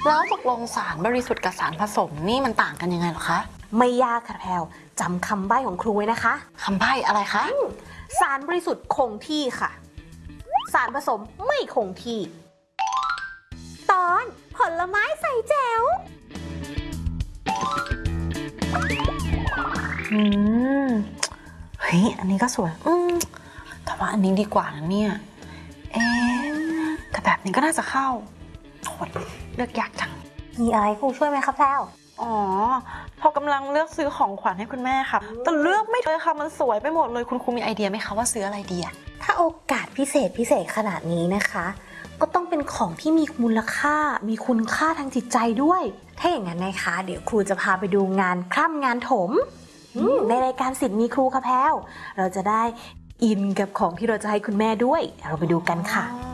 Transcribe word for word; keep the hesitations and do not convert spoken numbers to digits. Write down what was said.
แล้วตกลงสารบริสุทธิ์กับสารผสมนี่มันต่างกันยังไงหรอคะไม่ยากค่ะแพลวจำคำใบ้ของครูไว้นะคะคำใบ้อะไรคะสารบริสุทธิ์คงที่ค่ะสารผสมไม่คงที่ตอนผลไม้ใส่แจ๋วอืมเฮ้ยอันนี้ก็สวยอืมแต่ว่าอันนี้ดีกว่านะเนี่ยเอ๊ะแต่แบบนี้ก็น่าจะเข้าโหเลือกยากจังมีอะไรครูช่วยไหมคะแพลวอ๋อพอกำลังเลือกซื้อของขวัญให้คุณแม่ค่ะแต่เลือกไม่เลยค่ะมันสวยไปหมดเลยคุณครูมีไอเดียไหมคะว่าซื้ออะไรดีอะถ้าโอกาสพิเศษพิเศษขนาดนี้นะคะก็ต้องเป็นของที่มีมูลค่ามีคุณค่าทางจิตใจด้วยถ้าอย่างนั้นนะคะเดี๋ยวครูจะพาไปดูงานคร่ำงานถมในรายการสิทธิ์มีครูค่ะแพลวเราจะได้อินกับของที่เราจะให้คุณแม่ด้วยเราไปดูกันค่ะ